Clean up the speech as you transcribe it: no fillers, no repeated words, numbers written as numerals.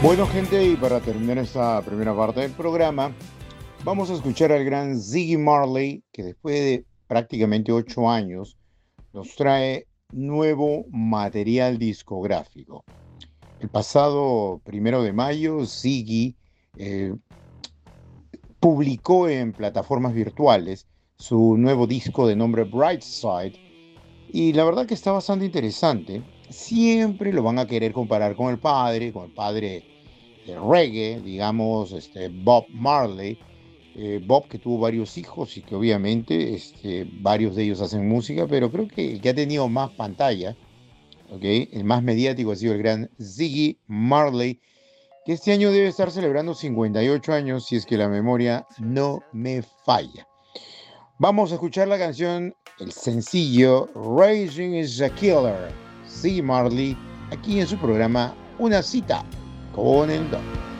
Bueno, gente, y para terminar esta primera parte del programa, vamos a escuchar al gran Ziggy Marley, que después de prácticamente 8 años nos trae nuevo material discográfico. El pasado 1 de mayo, Ziggy eh, publicó en plataformas virtuales su nuevo disco de nombre Brightside, y la verdad que está bastante interesante. Siempre lo van a querer comparar con el padre de reggae, digamos, Bob Marley. Bob, que tuvo varios hijos y que obviamente varios de ellos hacen música, pero creo que el que ha tenido más pantalla, ¿ok? El más mediático ha sido el gran Ziggy Marley, que este año debe estar celebrando 58 años, si es que la memoria no me falla. Vamos a escuchar la canción, el sencillo Raging is a Killer, Ziggy Marley, aquí en su programa Una cita con el Doc.